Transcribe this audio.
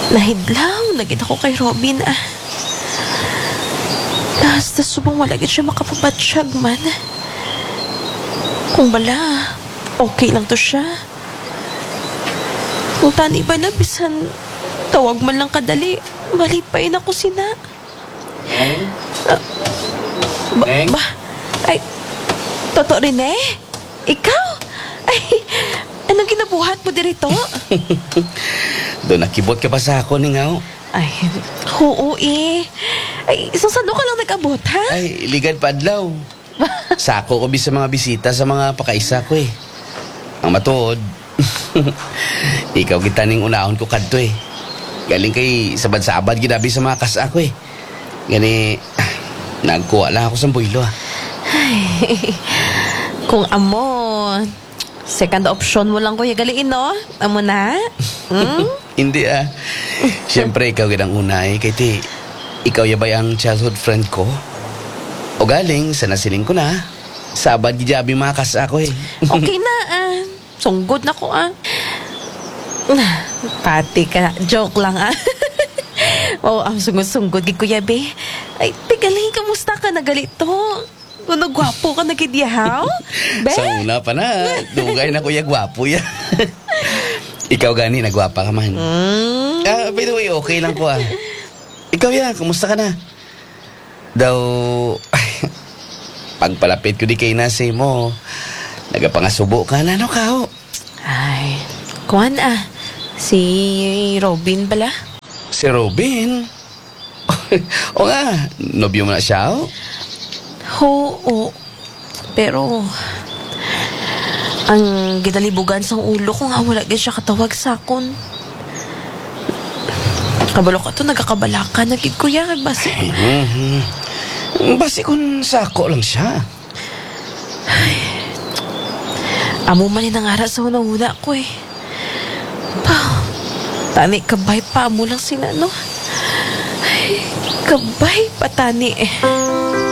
Nahidlaw, naging ako kay Robin ah. Basta subong wala gid siya makapabatsyag man. Kung bala, okay lang to siya. Kung tani ba na bisan tawag man lang kadali, malipain ako sina. Neng? Ay, Toto Rene? Ikaw? Ay, anong ginabuhat mo dirito? Doon nakibot ka pa sa ako, Ningaw. Ay, oo eh. Ay, susano ka lang nag-abot, ha? Ay, ligad pa adlaw. Sako ko sa mga bisita sa mga pakaisa ko eh. Ang matuod, ikaw kita ning unahon ko kadto eh. Galing kay sabad-sabad ginabi sa mga kasa ko eh. Gani, nagkuha lang ako sa buylo ah. Ay, kung amo, second option mo lang kuya galiin, no? Amo na? Hmm? Hindi ah. Siyempre, ikaw gid ang una eh. Kaya ti, ikaw yabay ang childhood friend ko. O galing, sa nasiling ko na. Sabad gijabi mga kasa ko eh. Okay na, ah. Sunggod na ko, ah. Pati ka. Joke lang, ah. Oo, ang sunggod-sunggod, gid kuya, be. Ay, tigaling, kamusta ka na galito? Kung nagwapo ka na gidyahaw? Be? Sa una pa na, dugay na kuya gwapo ya. Ikaw gani, nagwapa ka man. By the way, okay lang ko ah. Ikaw ya, kumusta ka na? Daw, pagpalapit ko di kay nasi mo, nagapangasubo ka na, no kao? Ay, kuhan ah. Si Robin bala? Si Robin? O nga, nobyo mo na siya, oh? Oo. Pero, ang gidalibugan sa ulo ko nga wala gid siya katawag sa akon. Kabalo ka to, nagkakabalaka na gid kuya. Basi. Basi kung sako lang siya. Amo man inangara sa una-una ko eh. Tani, kabay pa mo lang sina, no? Ay, kabay pa tani eh.